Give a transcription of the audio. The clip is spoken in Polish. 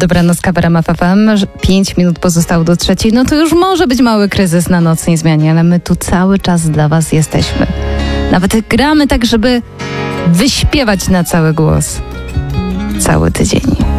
Dobranoc, Kabarama FM. 5 minut pozostało do 3:00. No to już może być mały kryzys na nocnej zmianie, ale my tu cały czas dla was jesteśmy. Nawet gramy tak, żeby wyśpiewać na cały głos cały tydzień.